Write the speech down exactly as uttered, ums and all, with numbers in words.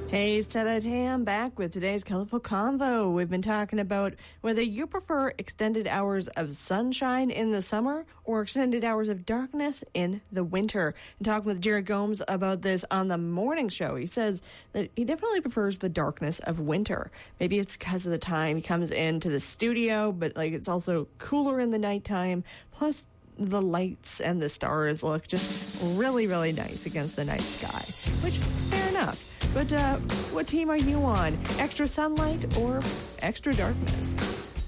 Hey, it's Tada Tam back with today's Colorful Convo. We've been talking about whether you prefer extended hours of sunshine in the summer or extended hours of darkness in the winter. And talking with Jared Gomes about this on the morning show. He says that he definitely prefers the darkness of winter. Maybe it's because of the time he comes into the studio, but like it's also cooler in the nighttime. Plus, the lights and the stars look just really, really nice against the night sky, which, fair enough. But uh, what team are you on? Extra sunlight or extra darkness?